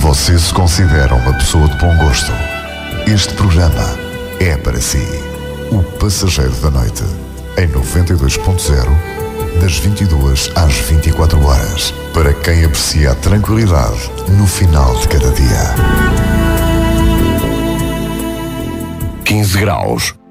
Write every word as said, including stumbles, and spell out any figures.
você se considera uma pessoa de bom gosto, este programa é para si. O Passageiro da Noite, em noventa e dois ponto zero, das vinte e duas às vinte e quatro horas, para quem aprecia a tranquilidade no final de cada dia. quinze graus.